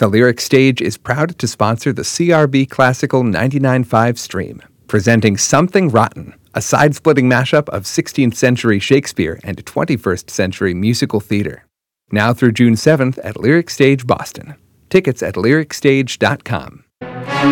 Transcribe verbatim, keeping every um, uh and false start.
The Lyric Stage is proud to sponsor the C R B Classical ninety-nine point five stream, presenting Something Rotten, a side-splitting mashup of sixteenth century Shakespeare and twenty-first century musical theater. Now through June seventh at Lyric Stage Boston. Tickets at lyric stage dot com.